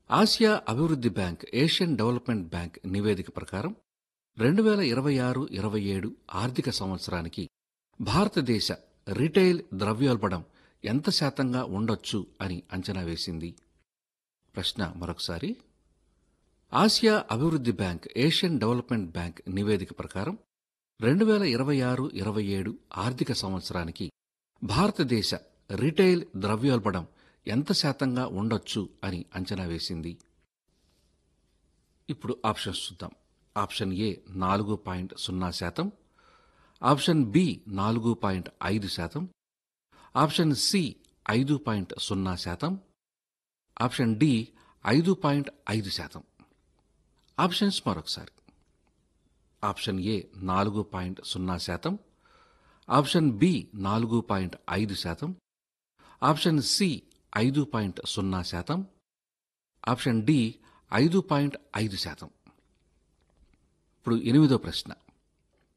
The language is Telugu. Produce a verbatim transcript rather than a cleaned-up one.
ఆసియా అభివృద్ధి బ్యాంక్ ఏషియన్ డెవలప్మెంట్ బ్యాంక్ నివేదిక ప్రకారం రెండు వేల ఇరవై ఆరు ఇరవై ఏడు ఆర్థిక సంవత్సరానికి భారతదేశ రిటైల్ ద్రవ్యోల్బణం ఎంత శాతంగా ఉండొచ్చు అని అంచనా వేసింది. ప్రశ్న మరొకసారి. ఆసియా అభివృద్ధి బ్యాంక్ ఏషియన్ డెవలప్మెంట్ బ్యాంక్ నివేదిక ప్రకారం రెండు వేల ఇరవై ఆరు ఇరవై ఏడు ఆర్థిక సంవత్సరానికి భారతదేశ రిటైల్ ద్రవ్యోల్బణం ఎంత శాతంగా ఉండొచ్చు అని అంచనా వేసింది. ఇప్పుడు ఆప్షన్స్ చూద్దాం. ఆప్షన్ ఏ నాలుగు పాయింట్ సున్నా శాతం, ఆప్షన్ బి నాలుగు పాయింట్ ఐదు శాతం, ఆప్షన్ సి ఐదు పాయింట్ సున్నా శాతం, ఆప్షన్ డి ఐదు పాయింట్ ఐదు శాతం. ఆప్షన్స్ మరొకసారి. ఆప్షన్ ఏ నాలుగు పాయింట్ సున్నా శాతం, ఆప్షన్ బి నాలుగు పాయింట్ ఐదు శాతం, ఆప్షన్ సి ఐదు పాయింట్ సున్నా శాతం, ఆప్షన్ డి ఐదు పాయింట్ ఐదు శాతం. ఇప్పుడు ఎనిమిదో ప్రశ్న.